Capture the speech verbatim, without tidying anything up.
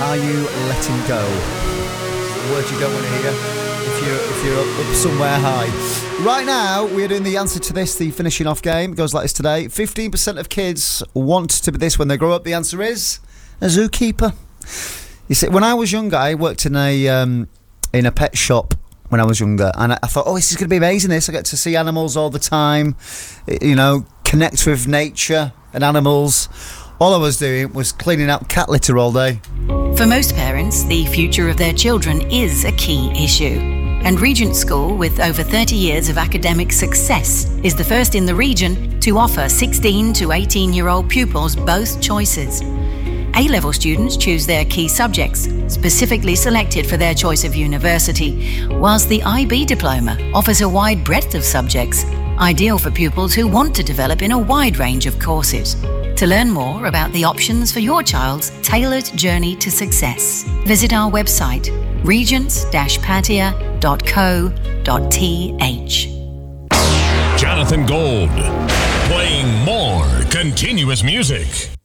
are you letting go? It's the word you don't want to hear if you're, if you're up, up somewhere high. Right now, we're doing the answer to this, the finishing off game. It goes like this today. fifteen percent of kids want to be this when they grow up. The answer is a zookeeper. You see, when I was younger, I worked in a um, in a pet shop when I was younger, and I, I thought, oh, this is going to be amazing. This I get to see animals all the time, you know, connect with nature and animals. All I was doing was cleaning up cat litter all day. For most parents, the future of their children is a key issue. And Regent School, with over thirty years of academic success, is the first in the region to offer sixteen to eighteen-year-old pupils both choices. A-level students choose their key subjects, specifically selected for their choice of university, whilst the I B diploma offers a wide breadth of subjects, ideal for pupils who want to develop in a wide range of courses. To learn more about the options for your child's tailored journey to success, visit our website, regents dash patia dot co dot t h. Jonathan Gold, playing more continuous music.